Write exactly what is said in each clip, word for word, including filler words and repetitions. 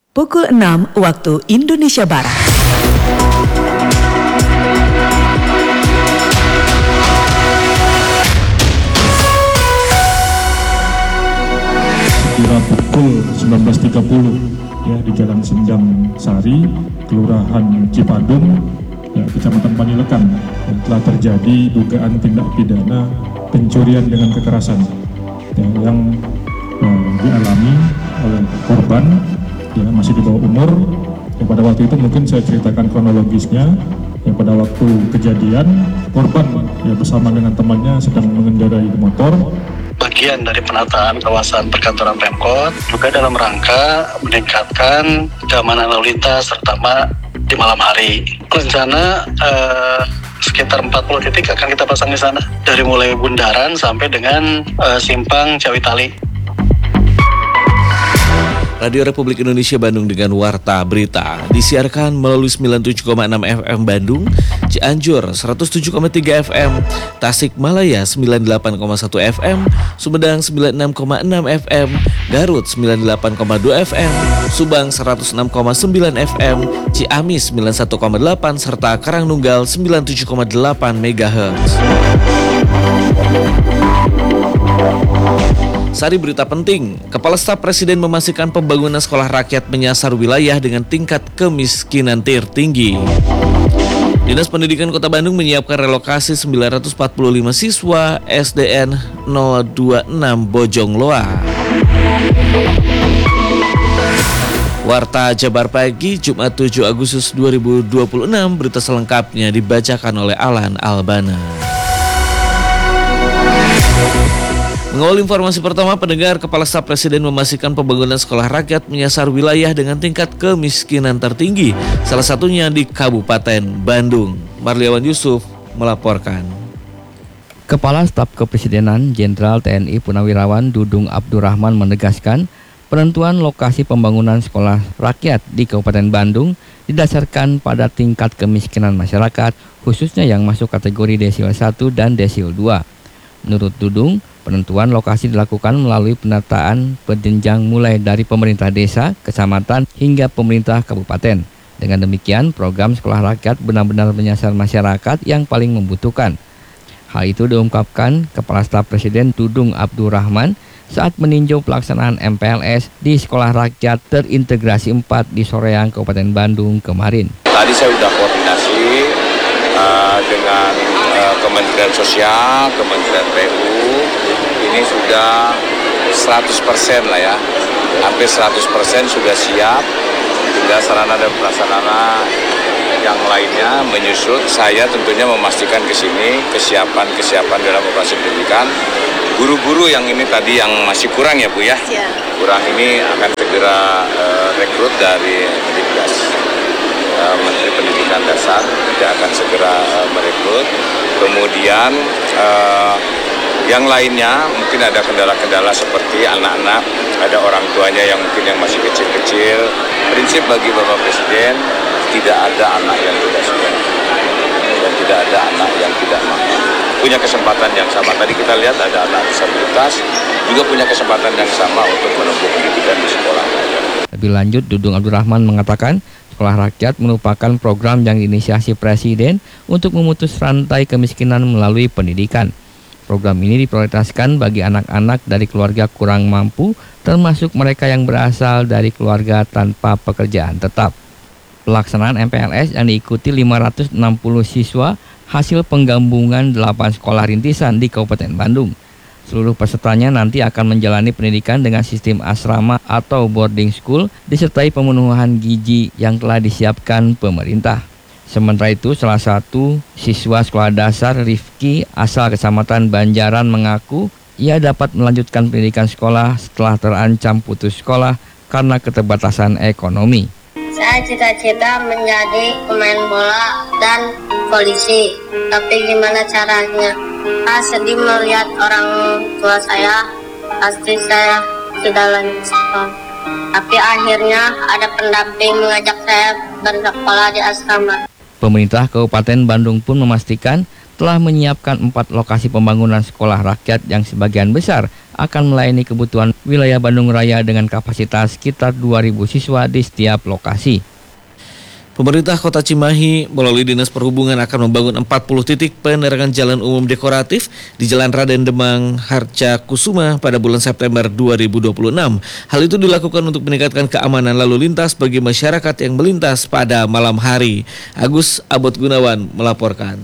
Pukul enam waktu Indonesia Barat. Kira pukul sembilan belas tiga puluh ya di Jalan Sindang Sari, Kelurahan Cipadung, ya, Kecamatan Panilekan, ya, telah terjadi dugaan tindak pidana pencurian dengan kekerasan ya, yang eh, dialami oleh korban, ya, masih di bawah umur. Ya, pada waktu itu mungkin saya ceritakan kronologisnya. Ya, pada waktu kejadian korban ya, bersama dengan temannya sedang mengendarai motor. Bagian dari penataan kawasan perkantoran Pemkot juga dalam rangka meningkatkan keamanan lalu lintas terutama di malam hari. Rencana eh, sekitar empat puluh titik akan kita pasang di sana dari mulai Bundaran sampai dengan eh, Simpang Cawitali. Radio Republik Indonesia Bandung dengan Warta Berita disiarkan melalui sembilan puluh tujuh koma enam F M Bandung, Cianjur seratus tujuh koma tiga F M, Tasikmalaya sembilan puluh delapan koma satu F M, Sumedang sembilan puluh enam koma enam F M, Garut sembilan puluh delapan koma dua F M, Subang seratus enam koma sembilan F M, Ciamis sembilan puluh satu koma delapan serta Karangnunggal sembilan puluh tujuh koma delapan megahertz. Sari berita penting, Kepala Staf Presiden memastikan pembangunan sekolah rakyat menyasar wilayah dengan tingkat kemiskinan tertinggi. Dinas Pendidikan Kota Bandung menyiapkan relokasi sembilan ratus empat puluh lima siswa S D N nol dua enam Bojongloa. Warta Jabar Pagi, Jumat tujuh Agustus dua ribu dua puluh enam, berita selengkapnya dibacakan oleh Alan Albana. Mengawal informasi pertama, pendengar, Kepala Staf Presiden memastikan pembangunan sekolah rakyat menyasar wilayah dengan tingkat kemiskinan tertinggi, salah satunya di Kabupaten Bandung. Marliawan Yusuf melaporkan. Kepala Staf Kepresidenan Jenderal T N I Purnawirawan Dudung Abdurrahman menegaskan penentuan lokasi pembangunan sekolah rakyat di Kabupaten Bandung didasarkan pada tingkat kemiskinan masyarakat, khususnya yang masuk kategori desil satu dan desil dua. Menurut Dudung, penentuan lokasi dilakukan melalui penataan berjenjang mulai dari pemerintah desa, kecamatan, hingga pemerintah kabupaten. Dengan demikian, program sekolah rakyat benar-benar menyasar masyarakat yang paling membutuhkan. Hal itu diungkapkan Kepala Staf Presiden Dudung Abdurrahman saat meninjau pelaksanaan M P L S di Sekolah Rakyat Terintegrasi empat di Soreang, Kabupaten Bandung kemarin. Tadi saya sudah koordinasi uh, dengan uh, Kementerian Sosial, Kementerian P U. Ini sudah seratus persen lah ya, hampir seratus persen sudah siap. Tinggal sarana dan prasarana yang lainnya menyusut. Saya tentunya memastikan ke sini kesiapan-kesiapan dalam operasi pendidikan. Guru-guru yang ini tadi yang masih kurang ya Bu ya, kurang ini akan segera uh, rekrut dari Dikdas. Uh, Menteri Pendidikan Dasar tidak akan segera uh, merekrut. Kemudian uh, yang lainnya mungkin ada kendala-kendala seperti anak-anak, ada orang tuanya yang mungkin yang masih kecil-kecil. Prinsip bagi Bapak Presiden, tidak ada anak yang tidak sekolah dan tidak ada anak yang tidak mampu. Punya kesempatan yang sama. Tadi kita lihat ada anak disabilitas juga punya kesempatan yang sama untuk menempuh pendidikan di sekolah. Lebih lanjut, Dudung Abdurrahman mengatakan sekolah rakyat merupakan program yang diinisiasi Presiden untuk memutus rantai kemiskinan melalui pendidikan. Program ini diprioritaskan bagi anak-anak dari keluarga kurang mampu, termasuk mereka yang berasal dari keluarga tanpa pekerjaan tetap. Pelaksanaan M P L S yang diikuti lima ratus enam puluh siswa hasil penggabungan delapan sekolah rintisan di Kabupaten Bandung. Seluruh pesertanya nanti akan menjalani pendidikan dengan sistem asrama atau boarding school, disertai pemenuhan gizi yang telah disiapkan pemerintah. Sementara itu, salah satu siswa sekolah dasar Rifki asal Kecamatan Banjaran mengaku ia dapat melanjutkan pendidikan sekolah setelah terancam putus sekolah karena keterbatasan ekonomi. Saya cita-cita menjadi pemain bola dan polisi, tapi gimana caranya? Saya sedih melihat orang tua saya, pasti saya sudah lanjut sekolah. Tapi akhirnya ada pendamping mengajak saya bersekolah di asrama. Pemerintah Kabupaten Bandung pun memastikan telah menyiapkan empat lokasi pembangunan sekolah rakyat yang sebagian besar akan melayani kebutuhan wilayah Bandung Raya dengan kapasitas sekitar dua ribu siswa di setiap lokasi. Pemerintah Kota Cimahi melalui Dinas Perhubungan akan membangun empat puluh titik penerangan jalan umum dekoratif di Jalan Raden Demang Harja Kusuma pada bulan September dua ribu dua puluh enam. Hal itu dilakukan untuk meningkatkan keamanan lalu lintas bagi masyarakat yang melintas pada malam hari. Agus Abot Gunawan melaporkan.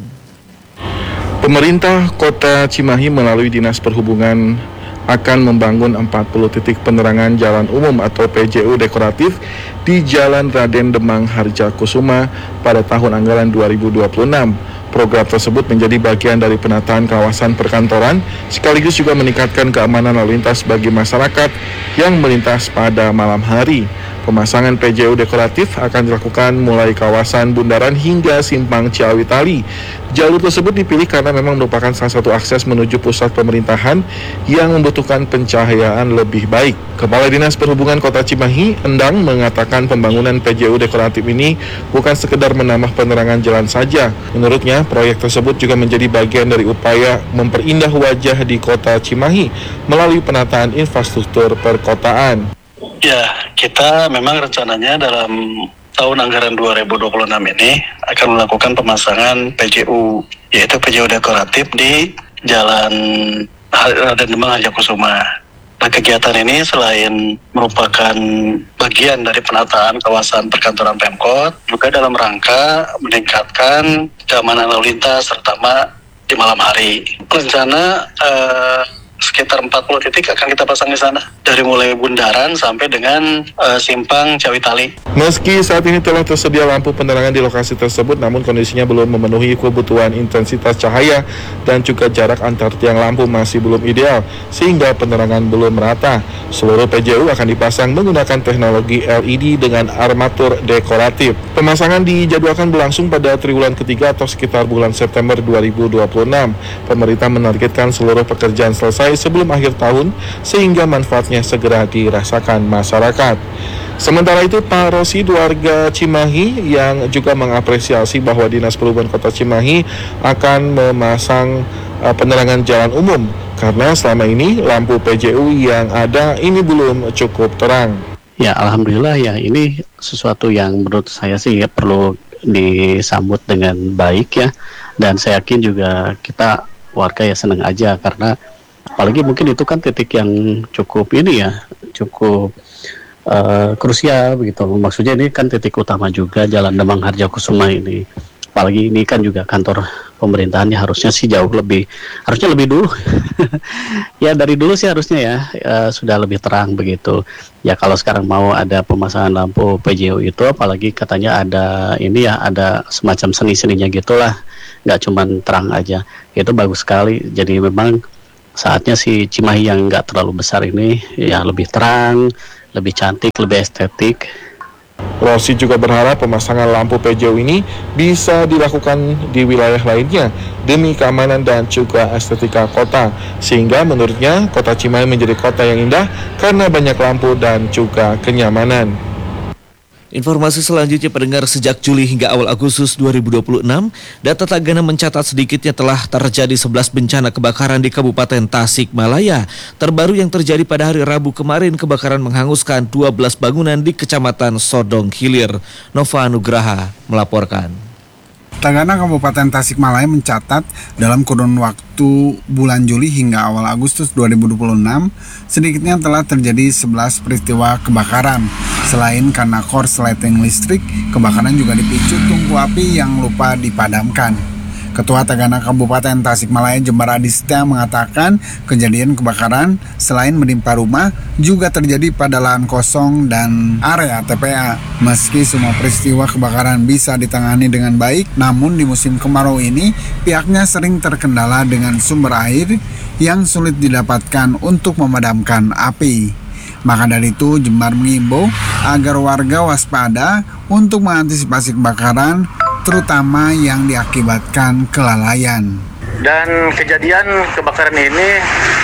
Pemerintah Kota Cimahi melalui Dinas Perhubungan akan membangun empat puluh titik penerangan jalan umum atau P J U dekoratif di Jalan Raden Demang Harja Kusuma pada tahun anggaran dua ribu dua puluh enam. Program tersebut menjadi bagian dari penataan kawasan perkantoran sekaligus juga meningkatkan keamanan lalu lintas bagi masyarakat yang melintas pada malam hari. Pemasangan P J U dekoratif akan dilakukan mulai kawasan Bundaran hingga Simpang Ciawi Tali. Jalur tersebut dipilih karena memang merupakan salah satu akses menuju pusat pemerintahan yang membutuhkan pencahayaan lebih baik. Kepala Dinas Perhubungan Kota Cimahi, Endang, mengatakan pembangunan P J U dekoratif ini bukan sekedar menambah penerangan jalan saja. Menurutnya, proyek tersebut juga menjadi bagian dari upaya memperindah wajah di Kota Cimahi melalui penataan infrastruktur perkotaan. Ya, kita memang rencananya dalam tahun anggaran dua ribu dua puluh enam ini akan melakukan pemasangan P J U, yaitu P J U dekoratif di Jalan Raden Demang Harja Kusuma. Nah, kegiatan ini selain merupakan bagian dari penataan kawasan perkantoran Pemkot, juga dalam rangka meningkatkan keamanan lalu lintas, terutama di malam hari. Rencana eh, sekitar empat puluh titik akan kita pasang di sana, dari mulai Bundaran sampai dengan uh, Simpang Ciawi Tali. Meski saat ini telah tersedia lampu penerangan di lokasi tersebut, namun kondisinya belum memenuhi kebutuhan intensitas cahaya dan juga jarak antar tiang lampu masih belum ideal, sehingga penerangan belum merata. Seluruh P J U akan dipasang menggunakan teknologi L E D dengan armatur dekoratif. Pemasangan dijadwalkan berlangsung pada triwulan ketiga atau sekitar bulan September dua ribu dua puluh enam. Pemerintah menargetkan seluruh pekerjaan selesai sebelum akhir tahun sehingga manfaatnya segera dirasakan masyarakat. Sementara itu, Pak Rosid warga Cimahi yang juga mengapresiasi bahwa Dinas Perhubungan Kota Cimahi akan memasang uh, penerangan jalan umum karena selama ini lampu P J U yang ada ini belum cukup terang. Ya, alhamdulillah ya, ini sesuatu yang menurut saya sih ya, perlu disambut dengan baik ya, dan saya yakin juga kita warga ya senang aja karena apalagi mungkin itu kan titik yang cukup ini ya, cukup uh, krusial begitu. Maksudnya ini kan titik utama juga Jalan Demang Harja Kusuma ini. Apalagi ini kan juga kantor pemerintahannya, harusnya sih jauh lebih, harusnya lebih dulu. Ya dari dulu sih harusnya ya uh, sudah lebih terang begitu. Ya kalau sekarang mau ada pemasangan lampu P J U itu, apalagi katanya ada ini ya, ada semacam seni-seninya gitulah, nggak cuman terang aja. Itu bagus sekali. Jadi memang saatnya si Cimahi yang nggak terlalu besar ini ya lebih terang, lebih cantik, lebih estetik. Rosi juga berharap pemasangan lampu P J U ini bisa dilakukan di wilayah lainnya demi keamanan dan juga estetika kota, sehingga menurutnya kota Cimahi menjadi kota yang indah karena banyak lampu dan juga kenyamanan. Informasi selanjutnya pendengar, sejak Juli hingga awal Agustus dua ribu dua puluh enam, data Tagana mencatat sedikitnya telah terjadi sebelas bencana kebakaran di Kabupaten Tasikmalaya. Terbaru yang terjadi pada hari Rabu kemarin, kebakaran menghanguskan dua belas bangunan di Kecamatan Sodong Hilir. Nova Nugraha melaporkan. Tagana Kabupaten Tasikmalaya mencatat dalam kurun waktu bulan Juli hingga awal Agustus dua ribu dua puluh enam sedikitnya telah terjadi sebelas peristiwa kebakaran. Selain karena korsleting listrik, kebakaran juga dipicu tungku api yang lupa dipadamkan. Ketua Tagana Kabupaten Tasikmalaya Jembar Adistia mengatakan kejadian kebakaran selain menimpa rumah juga terjadi pada lahan kosong dan area T P A. Meski semua peristiwa kebakaran bisa ditangani dengan baik, namun di musim kemarau ini pihaknya sering terkendala dengan sumber air yang sulit didapatkan untuk memadamkan api. Maka dari itu Jembar mengimbau agar warga waspada untuk mengantisipasi kebakaran, terutama yang diakibatkan kelalaian. Dan kejadian kebakaran ini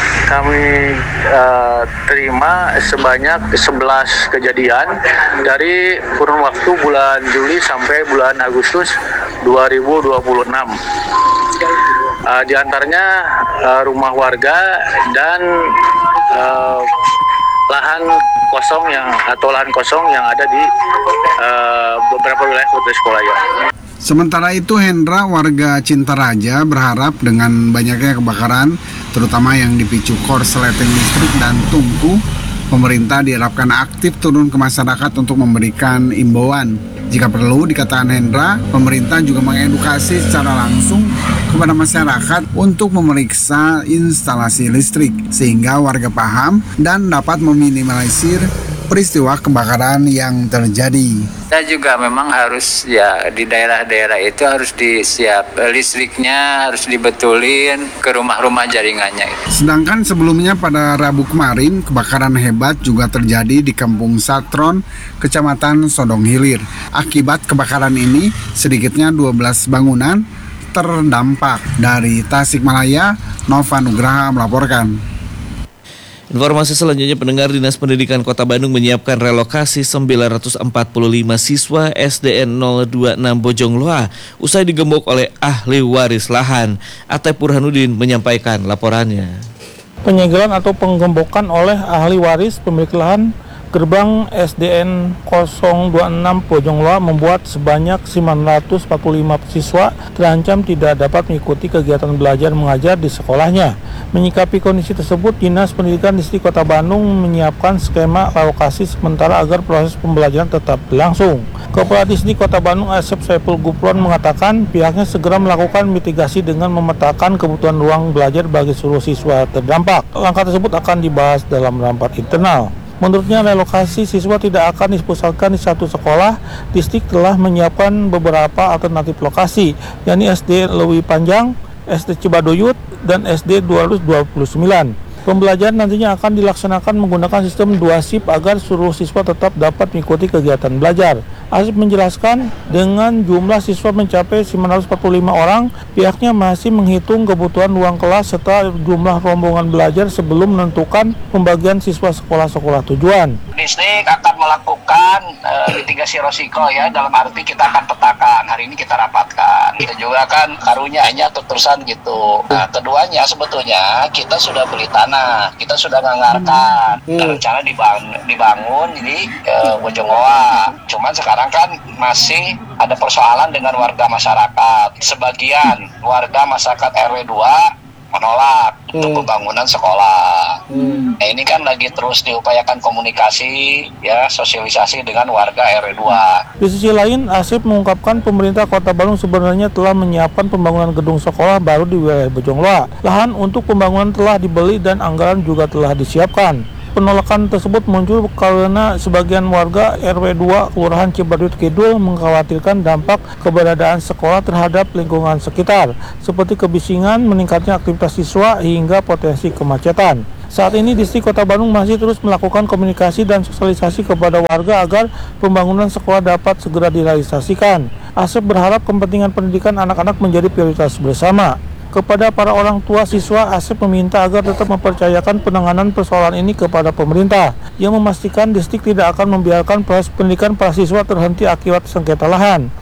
kami uh, terima sebanyak sebelas kejadian dari kurun waktu bulan Juli sampai bulan Agustus dua ribu dua puluh enam. uh, di antaranya uh, rumah warga dan uh, lahan kosong yang atau lahan kosong yang ada di uh, beberapa wilayah Kota Sekolaya. Sementara itu, Hendra, warga Cintaraja, berharap dengan banyaknya kebakaran, terutama yang dipicu korsleting listrik dan tungku, pemerintah diharapkan aktif turun ke masyarakat untuk memberikan imbauan. Jika perlu, dikatakan Hendra, pemerintah juga mengedukasi secara langsung kepada masyarakat untuk memeriksa instalasi listrik, sehingga warga paham dan dapat meminimalisir peristiwa kebakaran yang terjadi. Kita juga memang harus ya di daerah-daerah itu harus disiap listriknya, harus dibetulin ke rumah-rumah jaringannya. Sedangkan sebelumnya pada Rabu kemarin kebakaran hebat juga terjadi di Kampung Satron, Kecamatan Sodong Hilir. Akibat kebakaran ini sedikitnya dua belas bangunan terdampak. Dari Tasikmalaya, Nova Nugraha melaporkan. Informasi selanjutnya, pendengar, Dinas Pendidikan Kota Bandung menyiapkan relokasi sembilan ratus empat puluh lima siswa S D N nol dua enam Bojongloa usai digembok oleh ahli waris lahan. Atep Burhanuddin menyampaikan laporannya. Penyegelan atau penggembokan oleh ahli waris pemilik lahan gerbang S D N nol dua enam Bojongloa membuat sebanyak sembilan ratus empat puluh lima siswa terancam tidak dapat mengikuti kegiatan belajar mengajar di sekolahnya. Menyikapi kondisi tersebut, Dinas Pendidikan Distrik Kota Bandung menyiapkan skema relokasi sementara agar proses pembelajaran tetap berlangsung. Kepala Distrik Kota Bandung Asep Saiful Gufron mengatakan pihaknya segera melakukan mitigasi dengan memetakan kebutuhan ruang belajar bagi seluruh siswa terdampak. Langkah tersebut akan dibahas dalam rapat internal. Menurutnya, relokasi siswa tidak akan dipusatkan di satu sekolah. Distrik telah menyiapkan beberapa alternatif lokasi, yakni S D Lewi Panjang, S D Cibaduyut, dan S D dua ratus dua puluh sembilan. Pembelajaran nantinya akan dilaksanakan menggunakan sistem dua shift agar seluruh siswa tetap dapat mengikuti kegiatan belajar. Asep menjelaskan, dengan jumlah siswa mencapai sembilan ratus empat puluh lima orang, pihaknya masih menghitung kebutuhan ruang kelas serta jumlah rombongan belajar sebelum menentukan pembagian siswa sekolah-sekolah tujuan. Distrik akan melakukan uh, mitigasi risiko ya, dalam arti kita akan petakan, hari ini kita rapatkan. Kita juga kan karunyanya terus-terusan gitu. Nah, keduanya sebetulnya kita sudah beli tanah, kita sudah nganggarkan, hmm. rencana dibangun, dibangun di uh, Bojongloa. Cuman sekarang kan masih ada persoalan dengan warga masyarakat. Sebagian warga masyarakat R W dua menolak hmm. untuk pembangunan sekolah. Hmm. Nah, ini kan lagi terus diupayakan komunikasi, ya, sosialisasi dengan warga R W dua. Di sisi lain, Asep mengungkapkan pemerintah Kota Bandung sebenarnya telah menyiapkan pembangunan gedung sekolah baru di wilayah Bojongloa. Lahan untuk pembangunan telah dibeli dan anggaran juga telah disiapkan. Penolakan tersebut muncul karena sebagian warga R W dua Kelurahan Cibaduyut Kidul mengkhawatirkan dampak keberadaan sekolah terhadap lingkungan sekitar, seperti kebisingan, meningkatnya aktivitas siswa, hingga potensi kemacetan. Saat ini Distrik Kota Bandung masih terus melakukan komunikasi dan sosialisasi kepada warga agar pembangunan sekolah dapat segera direalisasikan. Asep berharap kepentingan pendidikan anak-anak menjadi prioritas bersama. Kepada para orang tua siswa, Asep meminta agar tetap mempercayakan penanganan persoalan ini kepada pemerintah, yang memastikan distrik tidak akan membiarkan proses pendidikan para siswa terhenti akibat sengketa lahan.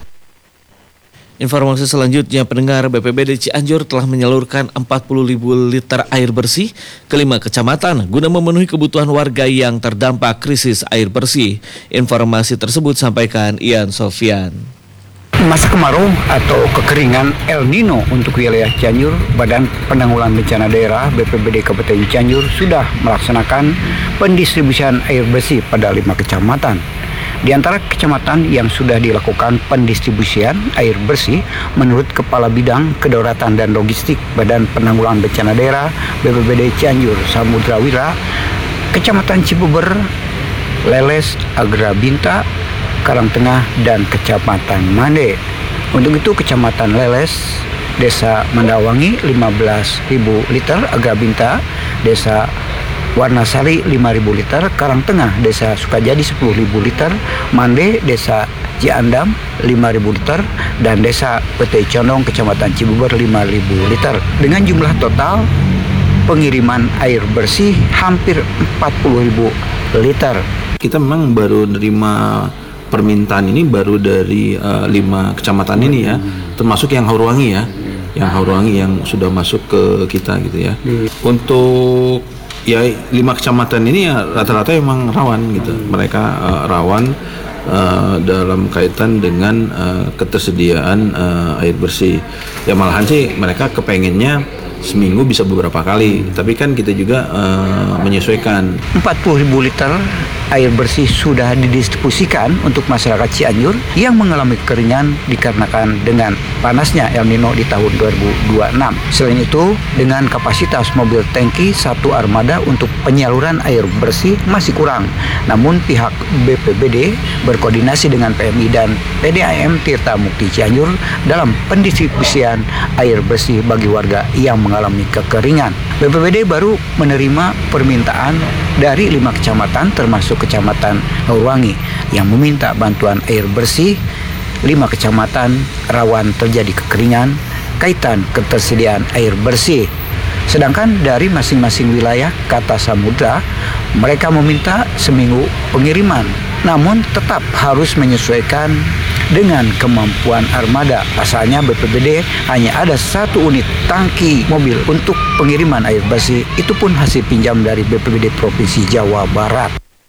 Informasi selanjutnya, pendengar, B P B D Cianjur telah menyalurkan empat puluh ribu liter air bersih ke lima kecamatan guna memenuhi kebutuhan warga yang terdampak krisis air bersih. Informasi tersebut sampaikan Ian Sofyan. Masa kemarau atau kekeringan El Nino untuk wilayah Cianjur, Badan Penanggulangan Bencana Daerah B P B D Kabupaten Cianjur sudah melaksanakan pendistribusian air bersih pada lima kecamatan. Di antara kecamatan yang sudah dilakukan pendistribusian air bersih, menurut Kepala Bidang Kedaulatan dan Logistik Badan Penanggulangan Bencana Daerah B P B D Cianjur Samudra Wira, Kecamatan Cibuber, Leles, Agrabinta, Karangtengah, dan Kecamatan Mande. Untuk itu Kecamatan Leles, Desa Mandawangi lima belas ribu liter, Agrabinta, Desa Warnasari lima ribu liter, Karangtengah, Desa Sukajadi sepuluh ribu liter, Mande, Desa Ciandam lima ribu liter, dan Desa Pete Condong, Kecamatan Cibuber lima ribu liter. Dengan jumlah total pengiriman air bersih hampir empat puluh ribu liter. Kita memang baru menerima permintaan ini baru dari uh, lima kecamatan ini ya, termasuk yang Hauruwangi ya. yang Hauruwangi yang sudah masuk ke kita gitu ya. Hmm. Untuk ya lima kecamatan ini ya rata-rata emang rawan gitu. Mereka uh, rawan uh, dalam kaitan dengan uh, ketersediaan uh, air bersih. Ya malahan sih mereka kepengennya seminggu bisa beberapa kali, tapi kan kita juga uh, menyesuaikan. empat puluh ribu liter air bersih sudah didistribusikan untuk masyarakat Cianjur yang mengalami kekeringan dikarenakan dengan panasnya El Nino di tahun dua ribu dua puluh enam. Selain itu, dengan kapasitas mobil tangki satu armada untuk penyaluran air bersih masih kurang. Namun pihak B P B D berkoordinasi dengan P M I dan P D A M Tirta Mukti Cianjur dalam pendistribusian air bersih bagi warga yang mengalami kekeringan. B P B D baru menerima permintaan dari lima kecamatan termasuk Kecamatan Hauruwangi yang meminta bantuan air bersih. Lima kecamatan rawan terjadi kekeringan kaitan ketersediaan air bersih. Sedangkan dari masing-masing wilayah kata Samudra, mereka meminta seminggu pengiriman, namun tetap harus menyesuaikan dengan kemampuan armada. Pasalnya B P B D hanya ada satu unit tangki mobil untuk pengiriman air bersih, itu pun hasil pinjam dari B P B D Provinsi Jawa Barat.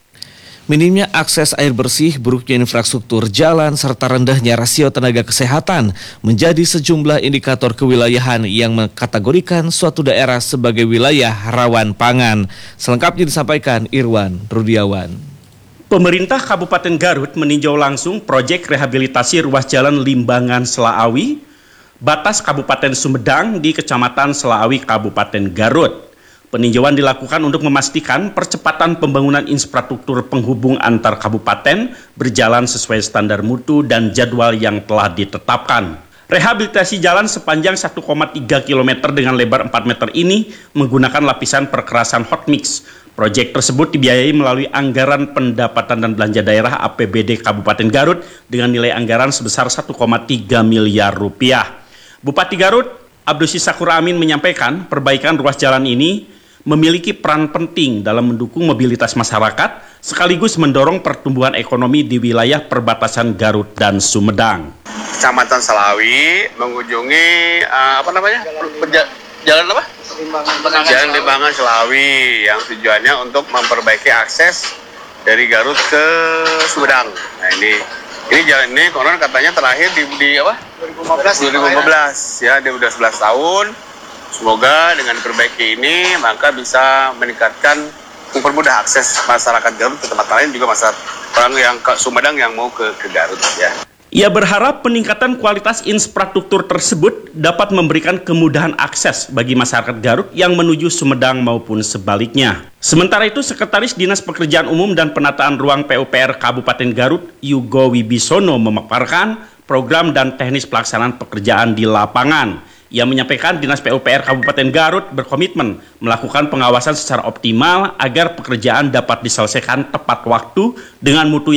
Minimnya akses air bersih, buruknya infrastruktur jalan, serta rendahnya rasio tenaga kesehatan menjadi sejumlah indikator kewilayahan yang mengkategorikan suatu daerah sebagai wilayah rawan pangan. Selengkapnya disampaikan Irwan Rudiawan. Pemerintah Kabupaten Garut meninjau langsung proyek rehabilitasi ruas jalan Limbangan Selaawi, batas Kabupaten Sumedang di Kecamatan Selaawi, Kabupaten Garut. Peninjauan dilakukan untuk memastikan percepatan pembangunan infrastruktur penghubung antar kabupaten berjalan sesuai standar mutu dan jadwal yang telah ditetapkan. Rehabilitasi jalan sepanjang satu koma tiga kilometer dengan lebar empat meter ini menggunakan lapisan perkerasan hot mix. Proyek tersebut dibiayai melalui anggaran pendapatan dan belanja daerah A P B D Kabupaten Garut dengan nilai anggaran sebesar satu koma tiga miliar rupiah. Bupati Garut, Abdusi Sakur Amin menyampaikan perbaikan ruas jalan ini memiliki peran penting dalam mendukung mobilitas masyarakat sekaligus mendorong pertumbuhan ekonomi di wilayah perbatasan Garut dan Sumedang. Kecamatan Selaawi mengunjungi uh, apa namanya? Jalan, jalan apa? Limbangan. Jalan Limbangan Selaawi yang tujuannya untuk memperbaiki akses dari Garut ke Sumedang. Nah ini ini jalan ini konon katanya terakhir di, di apa? dua ribu lima belas. dua ribu lima belas ya, dia udah sebelas tahun. Semoga dengan perbaiki ini maka bisa meningkatkan, mempermudah akses masyarakat Garut ke tempat lain, juga masyarakat orang yang ke Sumedang yang mau ke, ke Garut ya. Ia berharap peningkatan kualitas infrastruktur tersebut dapat memberikan kemudahan akses bagi masyarakat Garut yang menuju Sumedang maupun sebaliknya. Sementara itu, Sekretaris Dinas Pekerjaan Umum dan Penataan Ruang P U P R Kabupaten Garut, Yugo Wibisono, memaparkan program dan teknis pelaksanaan pekerjaan di lapangan. Ia menyampaikan Dinas P U P R Kabupaten Garut berkomitmen melakukan pengawasan secara optimal agar pekerjaan dapat diselesaikan tepat waktu dengan mutu